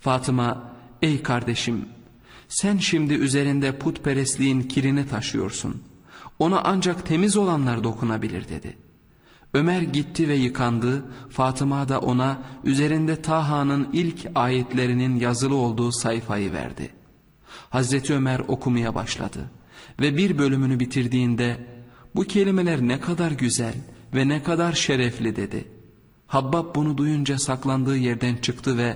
Fatıma, ey kardeşim, sen şimdi üzerinde putperestliğin kirini taşıyorsun. Ona ancak temiz olanlar dokunabilir dedi. Ömer gitti ve yıkandı. Fatıma da ona üzerinde Taha'nın ilk ayetlerinin yazılı olduğu sayfayı verdi. Hazreti Ömer okumaya başladı ve bir bölümünü bitirdiğinde bu kelimeler ne kadar güzel ve ne kadar şerefli dedi. Habbab bunu duyunca saklandığı yerden çıktı ve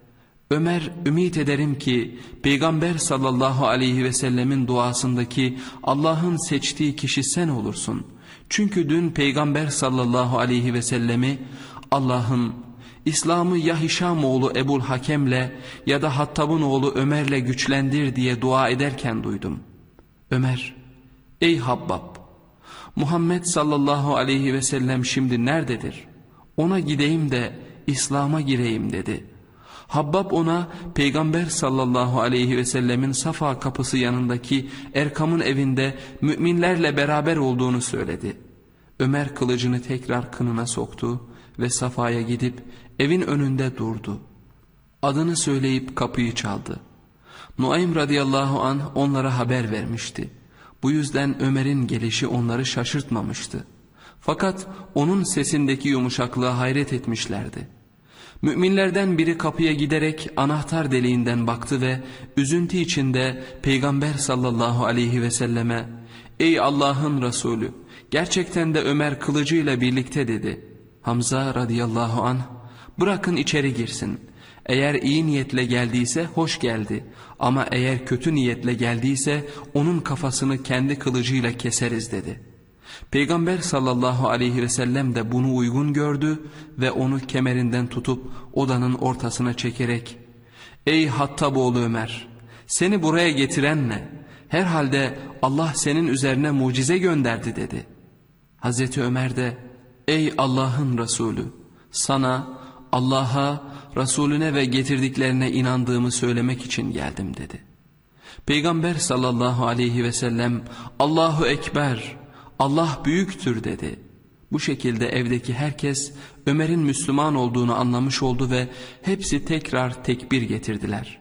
Ömer, ümit ederim ki Peygamber sallallahu aleyhi ve sellemin duasındaki Allah'ın seçtiği kişi sen olursun. Çünkü dün Peygamber sallallahu aleyhi ve sellemi Allah'ın İslam'ı ya Hişam oğlu Ebul Hakem'le ya da Hattab'ın oğlu Ömer'le güçlendir diye dua ederken duydum. Ömer, ey Habbab, Muhammed sallallahu aleyhi ve sellem şimdi nerededir? Ona gideyim de İslam'a gireyim dedi. Habbab ona Peygamber sallallahu aleyhi ve sellemin Safa kapısı yanındaki Erkam'ın evinde müminlerle beraber olduğunu söyledi. Ömer kılıcını tekrar kınına soktu ve Safa'ya gidip evin önünde durdu. Adını söyleyip kapıyı çaldı. Nuaym radıyallahu anh onlara haber vermişti. Bu yüzden Ömer'in gelişi onları şaşırtmamıştı. Fakat onun sesindeki yumuşaklığa hayret etmişlerdi. Müminlerden biri kapıya giderek anahtar deliğinden baktı ve üzüntü içinde Peygamber sallallahu aleyhi ve selleme "Ey Allah'ın Resulü, gerçekten de Ömer kılıcıyla birlikte" dedi. Hamza radıyallahu anh, "Bırakın içeri girsin. Eğer iyi niyetle geldiyse hoş geldi. Ama eğer kötü niyetle geldiyse onun kafasını kendi kılıcıyla keseriz" dedi. Peygamber sallallahu aleyhi ve sellem de bunu uygun gördü ve onu kemerinden tutup odanın ortasına çekerek "Ey Hattab oğlu Ömer, seni buraya getiren ne? Herhalde Allah senin üzerine mucize gönderdi" dedi. Hazreti Ömer de "Ey Allah'ın Resulü, sana, Allah'a, Resulüne ve getirdiklerine inandığımı söylemek için geldim" dedi. Peygamber sallallahu aleyhi ve sellem "Allahu Ekber, Allah büyüktür" dedi. Bu şekilde evdeki herkes Ömer'in Müslüman olduğunu anlamış oldu ve hepsi tekrar tekbir getirdiler.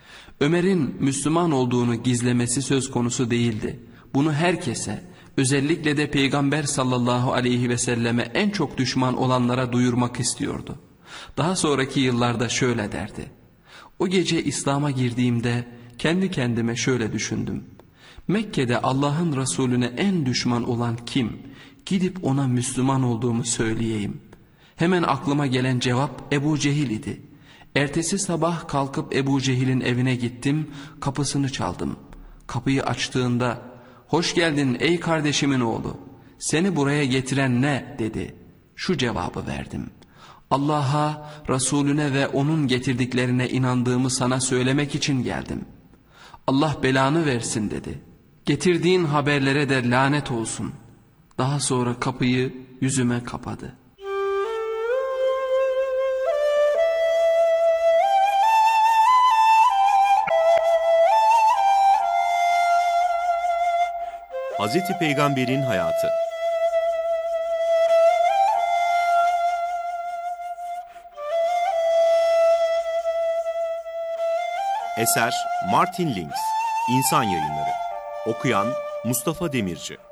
Ömer'in Müslüman olduğunu gizlemesi söz konusu değildi. Bunu herkese, özellikle de Peygamber sallallahu aleyhi ve selleme en çok düşman olanlara duyurmak istiyordu. Daha sonraki yıllarda şöyle derdi: "O gece İslam'a girdiğimde kendi kendime şöyle düşündüm. Mekke'de Allah'ın Resulüne en düşman olan kim? Gidip ona Müslüman olduğumu söyleyeyim." Hemen aklıma gelen cevap Ebu Cehil idi. Ertesi sabah kalkıp Ebu Cehil'in evine gittim, kapısını çaldım. Kapıyı açtığında "Hoş geldin ey kardeşimin oğlu, seni buraya getiren ne?" dedi. Şu cevabı verdim: "Allah'a, Resulüne ve onun getirdiklerine inandığımı sana söylemek için geldim." "Allah belanı versin" dedi. "Getirdiğin haberlere de lanet olsun." Daha sonra kapıyı yüzüme kapadı. Hazreti Peygamber'in hayatı. Eser Martin Lings. İnsan Yayınları. Okuyan Mustafa Demirci.